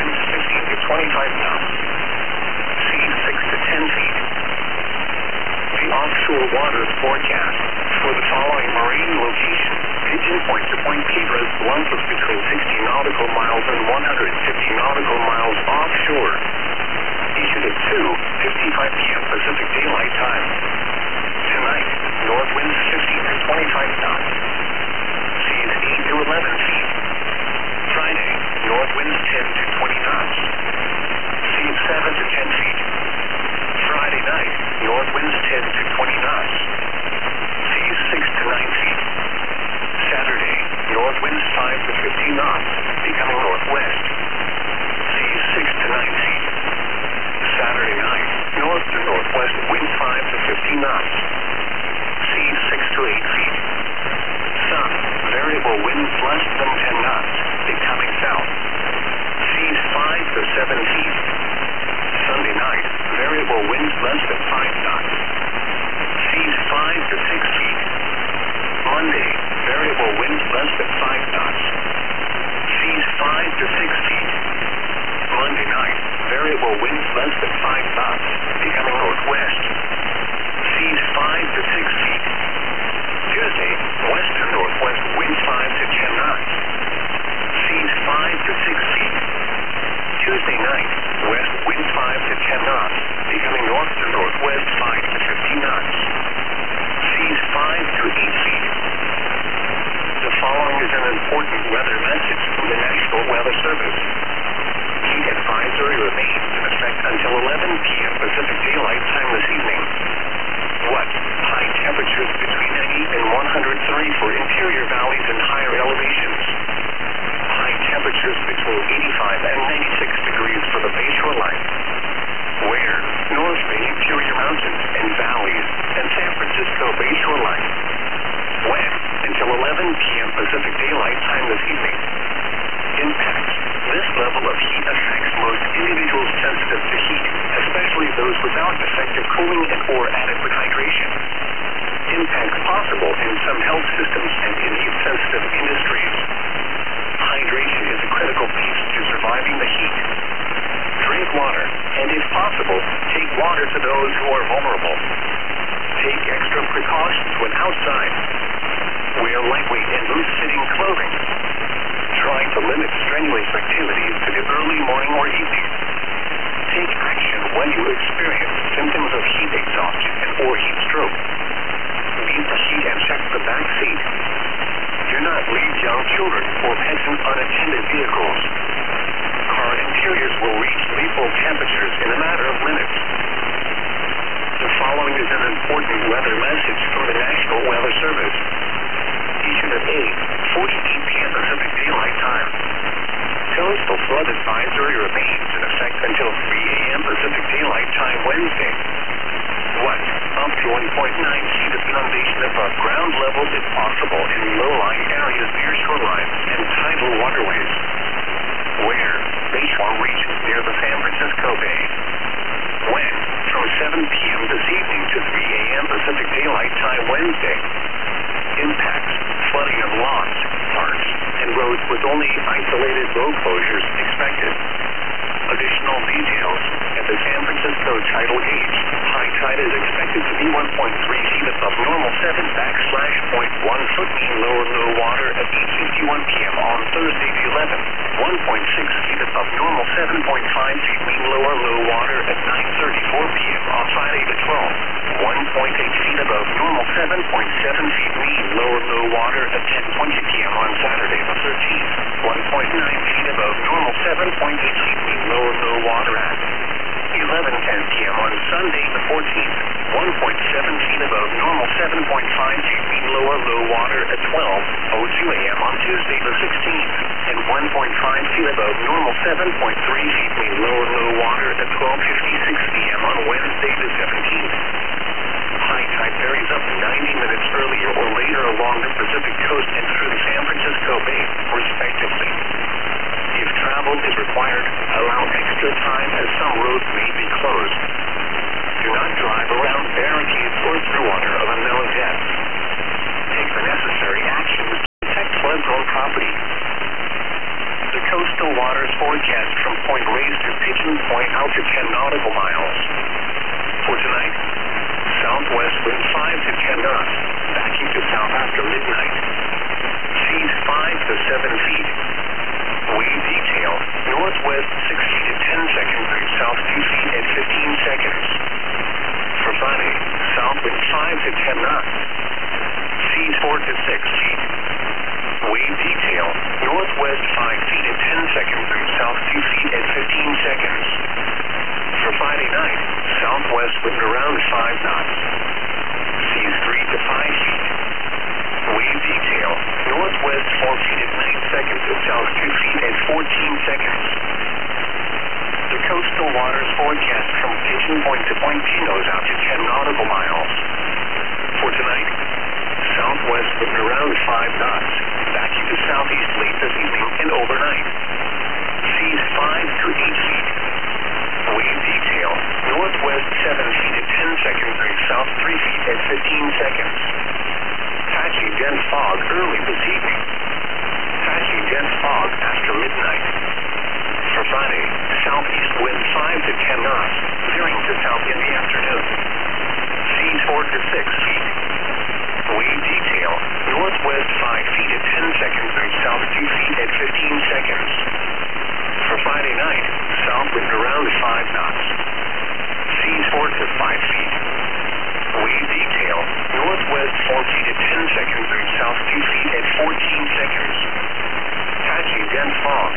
winds 15 to 25 knots. Seas 6 to 10 feet. The offshore water forecast for the following marine locations: Pigeon Point to Point Pedras Blancas between 60 nautical miles and 150 nautical miles offshore. Issued at 2:55 p.m. Pacific Daylight Time. Tonight, north winds 15 to 25 knots. Seas 8 to 11 feet. Friday, north winds 10 to 20 knots. Seas 7 to 10 feet. Friday night, north winds 10 to 20 knots. Seas 6 to 9 feet. Saturday, north winds 5 to 15 knots, becoming northwest. Seas 6 to 9 feet. Saturday night, north to northwest, wind 5 to 15 knots. Seas 6 to 8 feet. Sun, variable winds less than 10 knots, becoming south. Seas 5 to 7 feet. Sunday night, variable winds less than 5 knots. Seas 5 to 6 feet. Monday, variable winds less than 5 knots. Seas 5 to 6 feet. Monday night, variable winds less than 5 knots, becoming northwest. Seas 5 to 6 feet. Tuesday, west to northwest, winds 5 to 10 knots. Seas 5 to 6 feet. Tuesday night, west winds 5 to 10 knots, becoming north to northwest 5 to 15 knots. Seas 5 to 8 feet. The following is an important weather message from the National Weather Service. Heat advisory remains in effect until 11 p.m. Pacific Daylight Time this evening. What? High temperatures between 90 and 103 for interior valleys and higher elevations. High temperatures between 85 and 96 degrees for the Bay Shoreline. Where? North Bay interior mountains and valleys and San Francisco Bay Shoreline. When? Until 11 p.m. Pacific Daylight Time this evening. Impacts. This level of heat affects most individuals sensitive to heat, especially those without effective cooling and or adequate hydration. Impacts possible in some health systems and in heat-sensitive industries. Hydration is a critical piece to surviving the heat. Drink water, and if possible, take water to those who are vulnerable. Take extra precautions when outside. Wear lightweight and loose-fitting clothing. Try to limit strenuous activities to the early morning or evening. Take action when you experience symptoms of heat exhaustion and or heat stroke. Beat the heat and check the back seat. Do not leave young children or pets in unattended vehicles. Car interiors will reach lethal temperatures in a matter of minutes. The following is an important weather message from the National Weather Service. Issued at 8:48 p.m. Pacific Daylight Time. Coastal flood advisory remains in effect until 3 a.m. Pacific Daylight Time Wednesday. What? Up to 1.9 feet of inundation above ground level is possible in low-lying areas near shorelines and tidal waterways. Where? Bayshore region near the San Francisco Bay. When? From 7 p.m. this evening to 3 a.m. Pacific Daylight Time Wednesday. Impacts. Flooding of lawns, parks, and roads with only isolated road closures expected. Additional details. At the San Francisco tidal gauge, high tide is expected to be 1.3 feet above normal 7/.1 foot mean lower low water at 8:51 p.m. on Thursday the 11th. 1.6 feet above normal 7.5 feet mean lower low water at 9:34 p.m. on Friday the 12th. 1.8 feet above normal 7.7 feet mean lower low water at 10:20 p.m. on Saturday the 13th. 1.9 feet above normal 7.8 feet mean lower low water at 11:10 p.m. on Sunday the 14th. 1.7 feet above normal 7.5 feet mean lower low water at 12:02 a.m. on Tuesday the 16th. And 1.5 feet above normal 7.3 feet mean lower low water at 12:56 p.m. on Wednesday the 17th. High tide varies up to 90 minutes earlier or later along the Pacific coast and through the San Francisco Bay, respectively. If travel is required, allow extra time as some roads may be closed. Do not drive around barricades or through water of unknown depths. Take the necessary actions to protect flood-prone property. The Coastal Waters Force forecast from Point Reyes to Pigeon Point out to 10 nautical miles. For tonight, southwest wind 5 to 10 knots, backing to south after midnight. Seas 5 to 7 feet. Wave detail, northwest 6 feet at 10 seconds through south 2 feet at 15 seconds. For Friday, south wind 5 to 10 knots. Seas 4 to 6 feet. Wave detail, northwest 5 feet at 10 seconds through south 2 feet at 15 seconds. For Friday night, southwest wind around 5 knots. Seas 3 to 5 feet. Wave detail, northwest 4 feet at 9 seconds to south 2 feet at 14 seconds. The coastal waters forecast from Pigeon Point to Point Pinos out to 10 nautical miles. For tonight, southwest wind around 5 knots, backing to southeast late this evening and overnight. Seas 5 to 8 feet. Wave detail, northwest 7 feet at 10 seconds through south 3 feet at 15 seconds. Patchy dense fog early this evening. Patchy dense fog after midnight. For Friday, southeast wind 5 to 10 knots, veering to south in the afternoon. Seas 4 to 6 feet. Wave detail, northwest 5 feet at 10 seconds through south 2 feet at 15 seconds. For Friday night, south wind around 5 knots. Seas 4 to 5 feet. Wave detail, northwest 4 feet at 10 seconds through south 2 feet at 14 seconds. Patchy dense fog.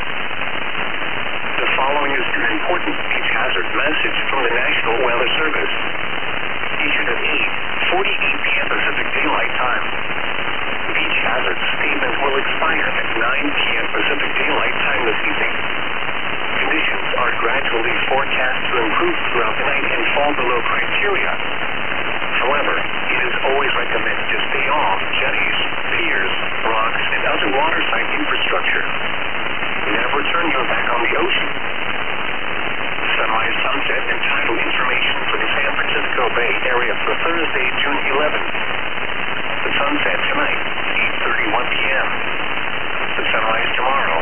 The following is an important beach hazard message from the National Weather Service. Issued at 8:48 p.m. Pacific Daylight Time. Beach hazard statement will expire at 9 p.m. Pacific Daylight Time this evening. Conditions are gradually forecast to improve throughout the night and fall below criteria. However, it is always recommended to stay off jetties, piers, rocks, and other waterside infrastructure. Never turn your back on the ocean. Sunrise, sunset, and tidal information for the San Francisco Bay Area for Thursday, June 11th. The sunset tonight, 8:31 p.m. The sunrise tomorrow,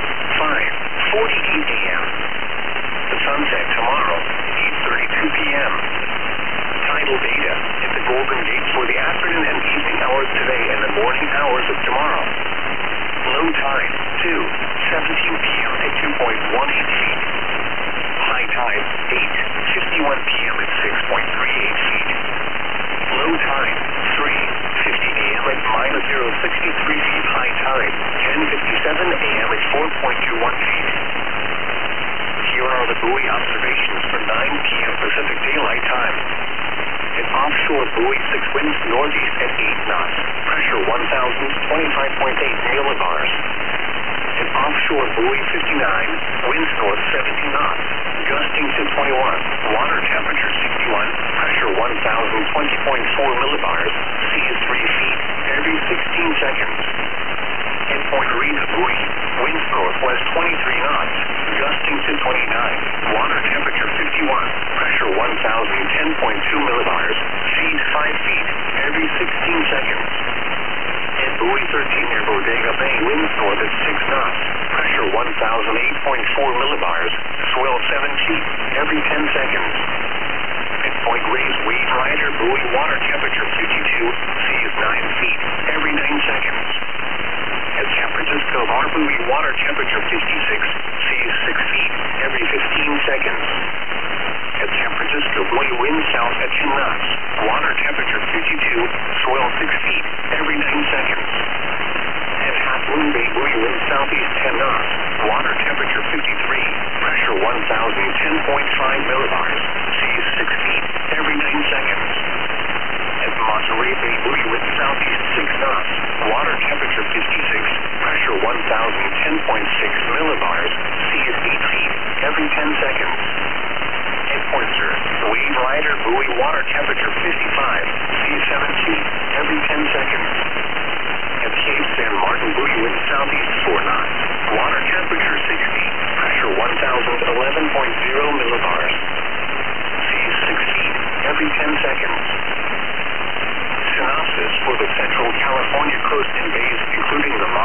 5:48 a.m. The sunset tomorrow, 8:32 p.m. Tidal data at the Golden Gate for the afternoon and evening hours today and the morning hours of tomorrow. Low tide, 2:17 p.m. at 2.18 feet. High tide, 8:51 p.m. at 6.38 feet. Low tide, 3:50 a.m. at -0.63 feet. High tide, 10:57 a.m. at 4.21 feet. Here are the buoy observations for 9 p.m. Pacific Daylight Time. An offshore buoy 6 winds northeast at 8 knots, pressure 1,025.8 millibars. An offshore buoy 59, winds north 70 knots, gusting to 21, water temperature 61, pressure 1,020.4 millibars, seas 3 feet, every 16 seconds. At Point Reyes buoy, winds northwest 23 knots, gusting to 29, water temperature 51, pressure 1,010.2 millibars, seas 5 feet, every 16 seconds. At buoy 13 near Bodega Bay, winds north at 6 knots, pressure 1,008.4 millibars, swell 7 feet, every 10 seconds. At Point Reyes Wave Rider buoy, water temperature 52, seas 9 feet, every 9 seconds. At San Francisco Bar buoy, water temperature 56, seas 6 feet, every 15 seconds. At San Francisco buoy, wind south at 10 knots, water temperature 52, swell 6 feet, every 9 seconds. At Half Moon Bay buoy, wind southeast 10 knots, water temperature 53, pressure 1,010.5 millibars, seas 6 feet, every 9 seconds. At Monterey Bay buoy, wind southeast 6 knots, water temperature 56, pressure 1,010.6 millibars, seas 8 feet, every 10 seconds. At Pointer, Wave Rider buoy, water temperature 55, seas 7 feet, every 10 seconds. At Cape San Martin buoy, wind southeast 4 knots, water temperature 60, pressure 1,011.0 millibars, seas 6 feet, every 10 seconds. Synopsis for the Central California coast and bays, including the